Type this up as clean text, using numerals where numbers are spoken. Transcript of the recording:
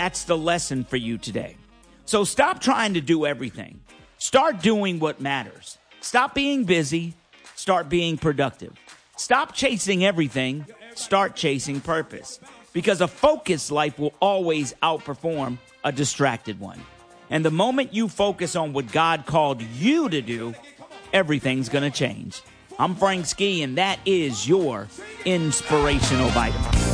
that's the lesson for you today. So stop trying to do everything. Start doing what matters. Stop being busy. Start being productive. Stop chasing everything. Start chasing purpose. Because a focused life will always outperform a distracted one. And the moment you focus on what God called you to do, everything's going to change. I'm Frank Ski, and that is your Inspirational Vitamin.